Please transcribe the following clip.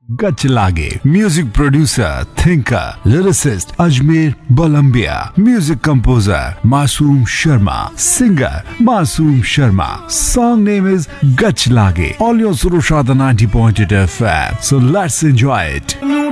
Gach Lage. Music producer, thinker, lyricist Ajmer Balambia. Music composer Masoom Sharma. Singer Masoom Sharma. Song name is Gach Lage. All your Surushada 90.8 FM. So let's enjoy it.